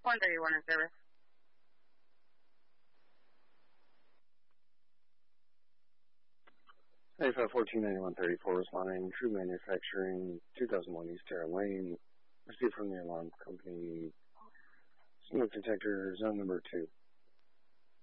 131 in service. Hey, 514-9134 responding. True Manufacturing, 2001 East Terra Lane. Received from the alarm company. Smoke detector, zone number 2.